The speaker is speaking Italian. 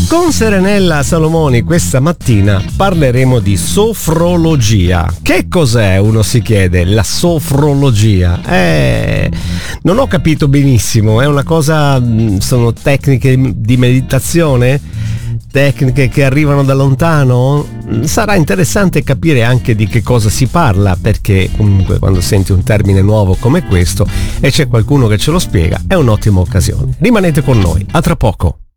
Con Serenella Salomoni questa mattina parleremo di sofrologia. Che cos'è, uno si chiede, la sofrologia? Non ho capito benissimo, è una cosa, sono tecniche di meditazione? Tecniche che arrivano da lontano? Sarà interessante capire anche di che cosa si parla, perché comunque quando senti un termine nuovo come questo e c'è qualcuno che ce lo spiega, è un'ottima occasione. Rimanete con noi, a tra poco.